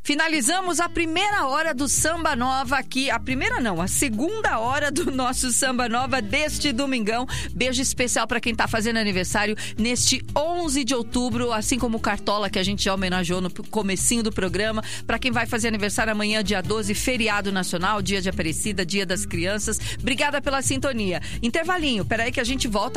Finalizamos a primeira hora do Samba Nova aqui. A primeira não, a segunda hora do nosso Samba Nova deste domingão. Beijo especial para quem tá fazendo aniversário neste 11 de outubro, assim como o Cartola, que a gente já homenageou no comecinho do programa. Para quem vai fazer aniversário amanhã, dia 12, feriado nacional, dia de Aparecida, dia das crianças. Obrigada pela sintonia. Intervalinho, peraí que a gente volta.